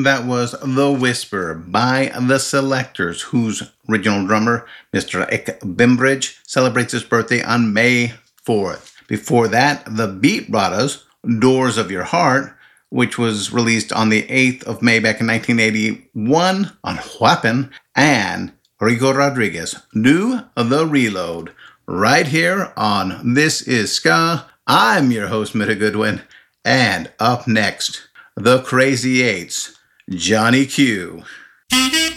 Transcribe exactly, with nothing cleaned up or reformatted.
that was The Whisper by The Selectors, whose original drummer, Mister Ick Bimbridge, celebrates his birthday on May fourth. Before that, The Beat brought us Doors of Your Heart, which was released on the eighth of May back in nineteen eighty-one on Whappen, and Rico Rodriguez, Do The Reload, right here on This Is Ska. I'm your host, Mitta Goodwin, and up next, The Crazy Eights, Johnny Q.